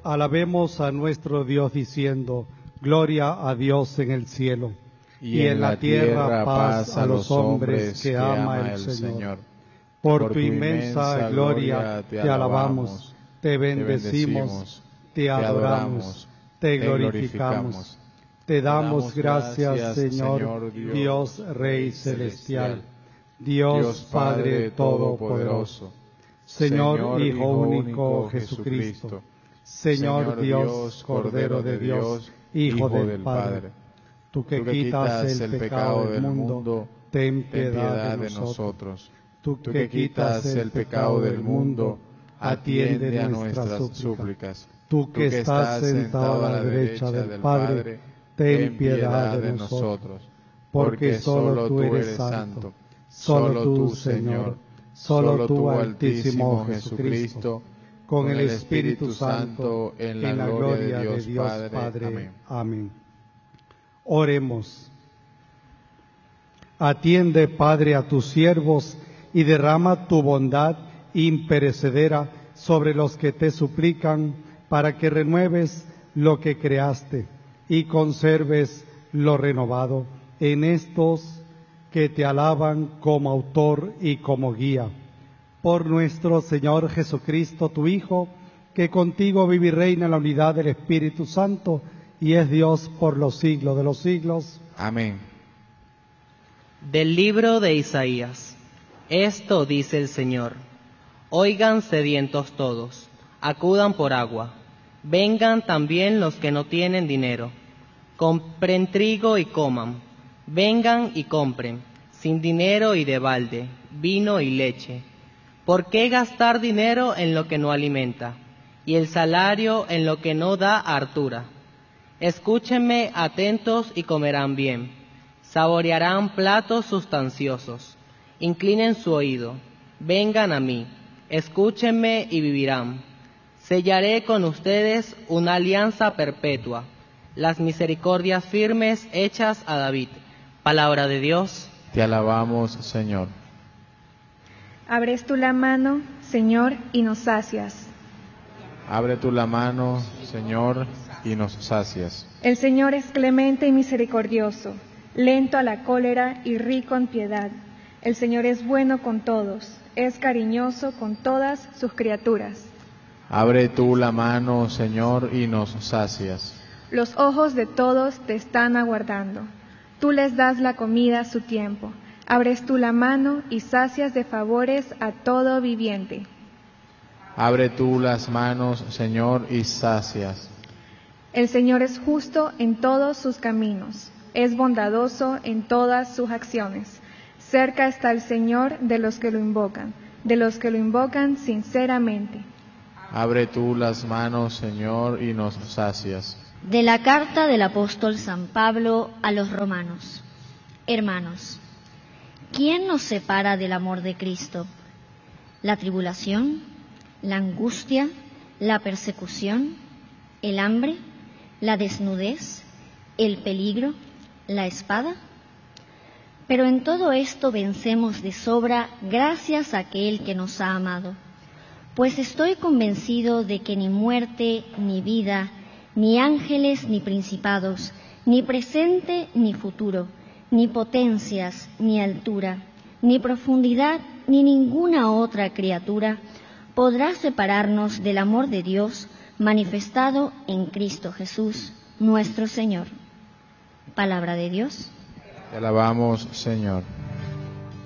Alabemos a nuestro Dios diciendo, gloria a Dios en el cielo, y en la tierra paz a los hombres que ama el Señor. Por tu inmensa gloria te alabamos, te bendecimos, te adoramos, te glorificamos. Te damos gracias, Señor Dios Rey Celestial, Dios Padre Todopoderoso, Señor Hijo único Jesucristo, Señor Dios, Cordero de Dios, Hijo del Padre. Tú que quitas el pecado del mundo, ten piedad de nosotros. Tú que quitas el pecado del mundo, atiende a nuestras súplicas. Tú que estás sentado a la derecha del Padre, ten piedad de nosotros. Porque solo tú eres santo, solo tú, Señor, solo tú, Altísimo Jesucristo, con el Espíritu Santo, en la gloria de Dios Padre. Amén. Oremos. Atiende, Padre, a tus siervos y derrama tu bondad imperecedera sobre los que te suplican, para que renueves lo que creaste y conserves lo renovado en estos que te alaban como autor y como guía. Por nuestro Señor Jesucristo, tu Hijo, que contigo vive y reina en la unidad del Espíritu Santo, y es Dios por los siglos de los siglos. Amén. Del libro de Isaías. Esto dice el Señor: oigan sedientos todos, acudan por agua, vengan también los que no tienen dinero, compren trigo y coman, vengan y compren, sin dinero y de balde, vino y leche. ¿Por qué gastar dinero en lo que no alimenta, y el salario en lo que no da hartura? Escúchenme atentos y comerán bien, saborearán platos sustanciosos. Inclinen su oído, vengan a mí, escúchenme y vivirán. Sellaré con ustedes una alianza perpetua, las misericordias firmes hechas a David. Palabra de Dios. Te alabamos, Señor. Abres tú la mano, Señor, y nos sacias. Abre tú la mano, Señor, y nos sacias. El Señor es clemente y misericordioso, lento a la cólera y rico en piedad. El Señor es bueno con todos, es cariñoso con todas sus criaturas. Abre tú la mano, Señor, y nos sacias. Los ojos de todos te están aguardando. Tú les das la comida a su tiempo. Abres tú la mano y sacias de favores a todo viviente. Abre tú las manos, Señor, y sacias. El Señor es justo en todos sus caminos, es bondadoso en todas sus acciones. Cerca está el Señor de los que lo invocan sinceramente. Abre tú las manos, Señor, y nos sacias. De la carta del apóstol San Pablo a los romanos. Hermanos, ¿quién nos separa del amor de Cristo? ¿La tribulación, la angustia, la persecución, el hambre, la desnudez, el peligro, la espada? Pero en todo esto vencemos de sobra gracias a aquel que nos ha amado. Pues estoy convencido de que ni muerte, ni vida, ni ángeles, ni principados, ni presente, ni futuro, ni potencias, ni altura, ni profundidad, ni ninguna otra criatura podrá separarnos del amor de Dios manifestado en Cristo Jesús, nuestro Señor. Palabra de Dios. Te alabamos, Señor.